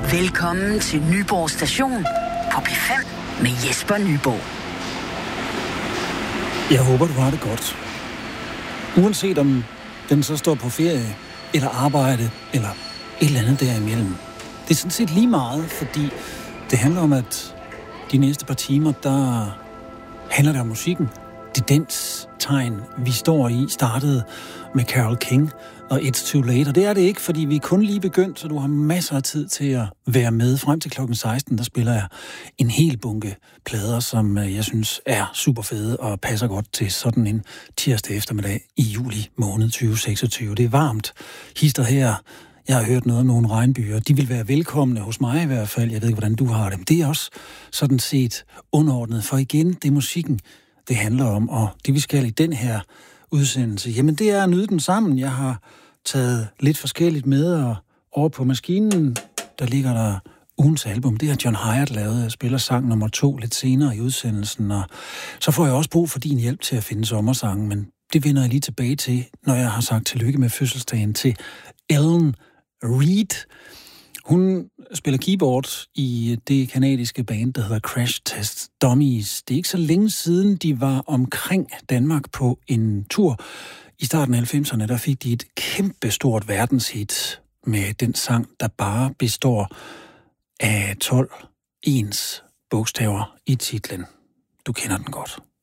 Velkommen til Nyborg Station på P5 med Jesper Nyborg. Jeg håber, du har det godt. Uanset om den så står på ferie, eller arbejde, eller et eller andet derimellem. Det er sådan set lige meget, fordi det handler om, at de næste par timer, der handler det om musikken. Det tegn, vi står i, startede med Carole King og It's Too Late. Og det er det ikke, fordi vi er kun lige begyndt, så du har masser af tid til at være med. Frem til klokken 16, der spiller jeg en hel bunke plader, som jeg synes er super fede og passer godt til sådan en tirsdag eftermiddag i juli måned 2026. Det er varmt. Hister her. Jeg har hørt noget om nogle regnbyer. De vil være velkomne hos mig i hvert fald. Jeg ved ikke, hvordan du har det. Det er også sådan set underordnet. For igen, det er musikken, det handler om. Og det vi skal i den her udsendelse, jamen det er at nyde den sammen. Jeg har taget lidt forskelligt med, og over på maskinen, der ligger der ugens album. Det har John Hiatt lavet. Jeg spiller sang nummer 2 lidt senere i udsendelsen. Og så får jeg også brug for din hjælp til at finde sommersangen, men det vender jeg lige tilbage til, når jeg har sagt tillykke med fødselsdagen til Ellen Reid. Hun spiller keyboard i det kanadiske band, der hedder Crash Test Dummies. Det er ikke så længe siden, de var omkring Danmark på en tur. I starten af 90'erne, der fik de et kæmpestort verdenshit med den sang, der bare består af 12 ens bogstaver i titlen. Du kender den godt.